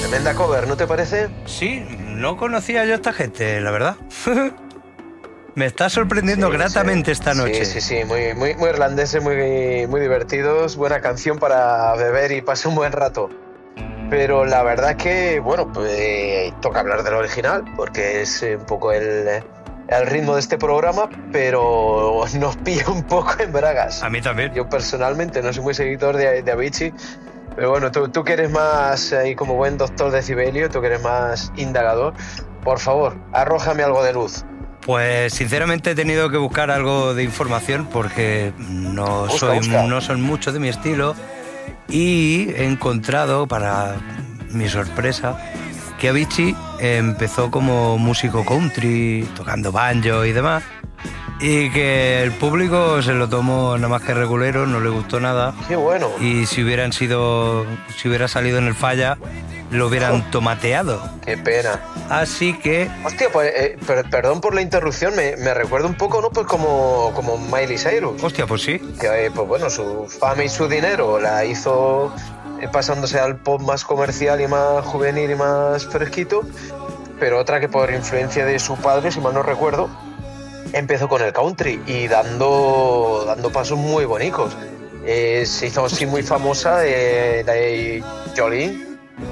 Tremenda cover, ¿no te parece? Sí, no conocía yo a esta gente, la verdad. Me está sorprendiendo gratamente esta noche. Sí, muy irlandeses, muy divertidos, buena canción para beber y pasar un buen rato. Pero la verdad es que, bueno, pues toca hablar del original, porque es un poco el ritmo de este programa, pero nos pilla un poco en bragas. A mí también. Yo personalmente no soy muy seguidor de Avicii, pero bueno, tú que eres más ahí como buen doctor de Cibelio, tú que eres más indagador, por favor, arrójame algo de luz. Pues sinceramente he tenido que buscar algo de información porque no son muchos de mi estilo, y he encontrado, para mi sorpresa, que Avicii empezó como músico country, tocando banjo y demás, y que el público se lo tomó nada más que regulero, no le gustó nada. ¡Qué bueno! Y si hubiera salido en el Falla, lo hubieran tomateado. ¡Qué pena! Así que... Hostia, pues perdón por la interrupción, me recuerda un poco, ¿no? Pues como Miley Cyrus. Hostia, pues sí. Que, pues bueno, su fama y su dinero la hizo pasándose al pop más comercial y más juvenil y más fresquito, pero otra que por influencia de su padre, si mal no recuerdo, empezó con el country y dando pasos muy bonitos. Se hizo así muy famosa de Jolene.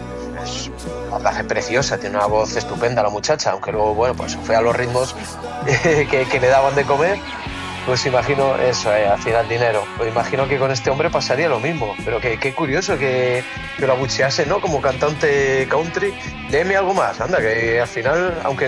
La hace preciosa, tiene una voz estupenda la muchacha, aunque luego, bueno, pues fue a los ritmos que le daban de comer. Pues imagino eso, al final dinero. Pues imagino que con este hombre pasaría lo mismo. Pero qué curioso que lo abuchease, ¿no? Como cantante country. Léeme algo más, anda, que al final, aunque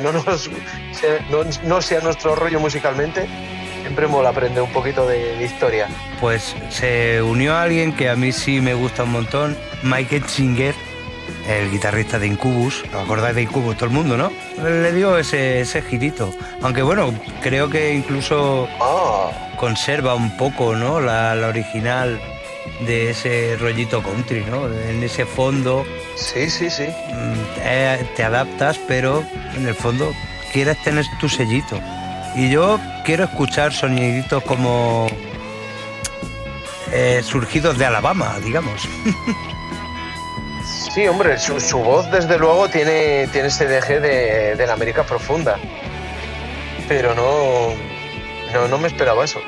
no sea nuestro rollo musicalmente, siempre mola aprender un poquito de historia. Pues se unió a alguien que a mí sí me gusta un montón, Michael Singer, el guitarrista de Incubus. ¿Os acordáis de Incubus? Todo el mundo, ¿no? Le dio ese girito. Aunque bueno, creo que incluso conserva un poco, ¿no? La original de ese rollito country, ¿no? En ese fondo. Sí. Te adaptas, pero en el fondo quieres tener tu sellito. Y yo quiero escuchar soniditos como surgidos de Alabama, digamos. Sí, hombre, su voz desde luego tiene ese deje de la América profunda. Pero no me esperaba eso.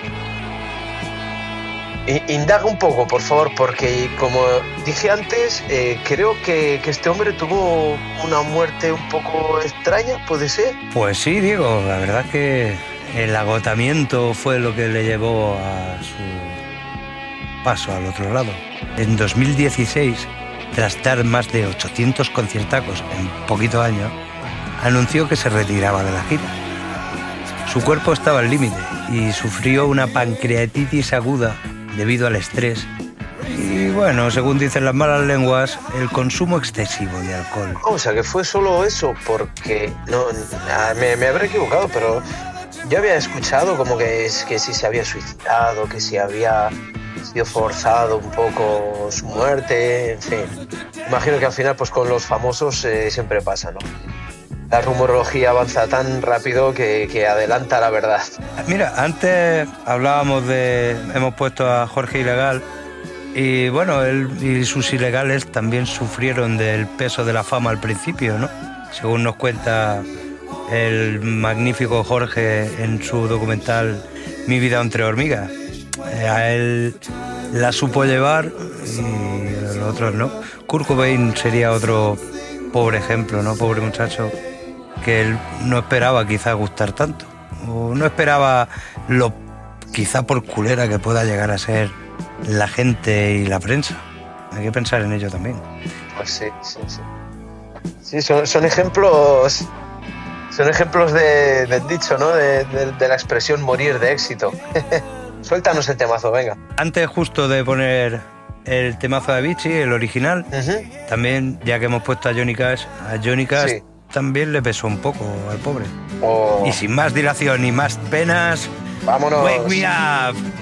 Indaga un poco, por favor, porque como dije antes, creo que este hombre tuvo una muerte un poco extraña, ¿puede ser? Pues sí, Diego, la verdad es que el agotamiento fue lo que le llevó a su paso al otro lado. En 2016, tras dar más de 800 conciertacos en poquitos años, anunció que se retiraba de la gira. Su cuerpo estaba al límite y sufrió una pancreatitis aguda debido al estrés. Y bueno, según dicen las malas lenguas, el consumo excesivo de alcohol. O sea, que fue solo eso, porque me habré equivocado, pero yo había escuchado como que si se había suicidado, que si había sido forzado un poco su muerte, en fin. Imagino que al final, pues con los famosos siempre pasa, ¿no? La rumorología avanza tan rápido que adelanta la verdad. Mira, antes hemos puesto a Jorge Ilegal, y bueno, él y sus ilegales también sufrieron del peso de la fama al principio, ¿no? Según nos cuenta el magnífico Jorge en su documental Mi vida entre hormigas. A él la supo llevar y a los otros no. Kurt Cobain sería otro pobre ejemplo, ¿no? Pobre muchacho, que él no esperaba quizá gustar tanto, o no esperaba quizá por culera que pueda llegar a ser la gente y la prensa. Hay que pensar en ello también. Pues sí. Sí, son ejemplos del dicho, ¿no? De la expresión morir de éxito. Suéltanos el temazo, venga. Antes justo de poner el temazo de Avicii, el original, también, ya que hemos puesto a Johnny Cash, sí, también le pesó un poco al pobre. Y sin más dilación y más penas, vámonos. Wake Me Up.